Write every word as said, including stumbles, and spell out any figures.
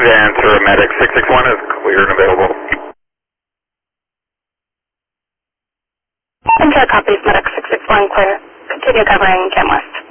answer, medic six six one is clear and available. Enter copies, medic six six one clear. Continue covering Cam West.